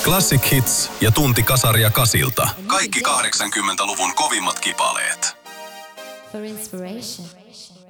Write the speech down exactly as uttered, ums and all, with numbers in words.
Classic Hits ja tunti kasaria kasilta. Kaikki kahdeksankymmentäluvun kovimmat kipaleet. For inspiration.